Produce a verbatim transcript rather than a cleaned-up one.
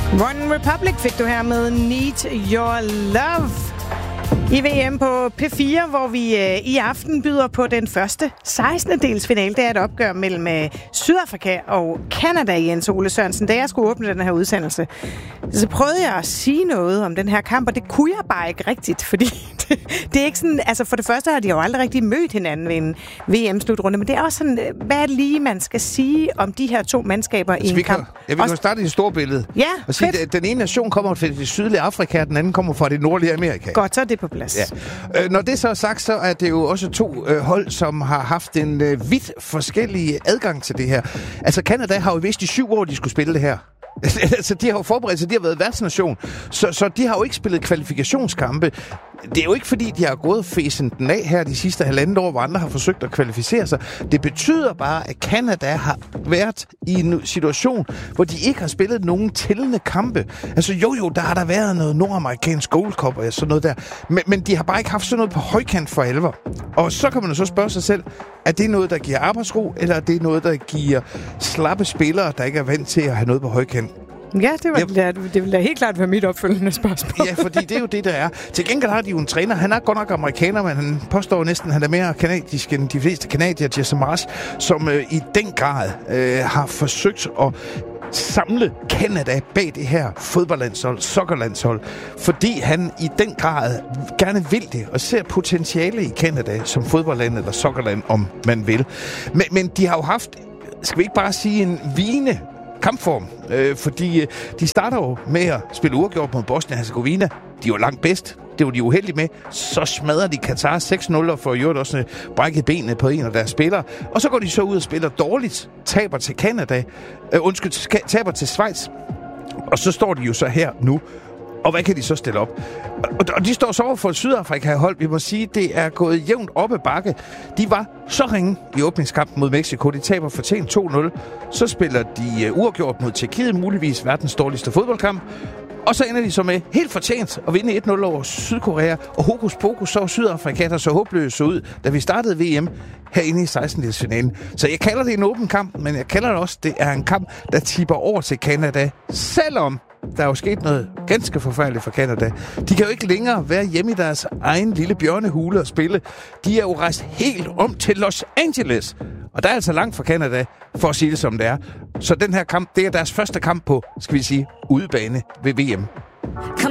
One Republic fik du her med Need Your Love i V M på P fire, hvor vi øh, i aften byder på den første sekstende dels finale. Det er et opgør mellem øh, Sydafrika og Canada, Jens Ole Sørensen. Da jeg skulle åbne den her udsendelse, så prøvede jeg at sige noget om den her kamp, og det kunne jeg bare ikke rigtigt, fordi det, det er ikke sådan, altså for det første har de jo aldrig rigtig mødt hinanden ved en V M-slutrunde, men det er også sådan, hvad er det lige, man skal sige om de her to mandskaber i en kamp? Jeg vil også starte i det store billede. Ja, og sige, at den ene nation kommer fra det sydlige Afrika, og den anden kommer fra det nordlige Amerika. Godt, så er det på plads. Ja. Øh, når det så er sagt, så er det jo også to øh, hold, som har haft en øh, vidt forskellige adgang til det her. Altså, Canada har jo vidst i syv år, de skulle spille det her. Altså, de har jo forberedt sig, de har været værtsnation, så, så de har jo ikke spillet kvalifikationskampe. Det er jo ikke, fordi de har gået fæsen den af her de sidste halvandet år, hvor andre har forsøgt at kvalificere sig. Det betyder bare, at Canada har været i en situation, hvor de ikke har spillet nogen tællende kampe. Altså jo jo, der har der været noget nordamerikansk Gold Cup og sådan noget der, men, men de har bare ikke haft sådan noget på højkant for alvor. Og så kan man jo så spørge sig selv, er det noget, der giver arbejdsro, eller er det noget, der giver slappe spillere, der ikke er vant til at have noget på højkant? Ja, det, var, ja. det ville da helt klart være mit opfølgende spørgsmål. Ja, fordi det er jo det, der er. Til gengæld har de jo en træner. Han er godt nok amerikaner, men han påstår næsten, at han er mere kanadisk end de fleste kanadier, Jason Marsh, som øh, i den grad øh, har forsøgt at samle Canada bag det her fodboldlandshold, soccerlandshold, fordi han i den grad gerne vil det, og ser potentiale i Canada som fodboldland eller soccerland, om man vil. Men, men de har jo haft, skal vi ikke bare sige, en vigende kampform, øh, fordi øh, de starter jo med at spille uafgjort mod Bosnien-Herzegovina. De er jo langt bedst. Det var de uheldige med. Så smadrer de Katar seks nul og får jo også øh, brækket benene på en af deres spillere. Og så går de så ud og spiller dårligt. Taber til Canada. Øh, undskyld, taber til Schweiz. Og så står de jo så her nu. Og hvad kan de så stille op? Og de står så over for Sydafrika-hold. Vi må sige, det er gået jævnt op ad bakke. De var så ringe i åbningskampen mod Mexico. De taber fortjent to nul. Så spiller de uafgjort mod Tjekkiet, muligvis verdens dårligste fodboldkamp. Og så ender de så med helt fortjent at vinde et nul over Sydkorea. Og hokus pokus, så Sydafrika, der så håbløse ud, da vi startede V M herinde i sekstende-delsfinalen. Så jeg kalder det en åben kamp, men jeg kalder det også, det er en kamp, der tipper over til Canada. Selvom der er jo sket noget ganske forfærdeligt for Canada. De kan jo ikke længere være hjemme i deres egen lille bjørnehule og spille. De er jo rejst helt om til Los Angeles. Og der er altså langt fra Canada, for at sige det som det er. Så den her kamp, det er deres første kamp på, skal vi sige, udebane ved V M.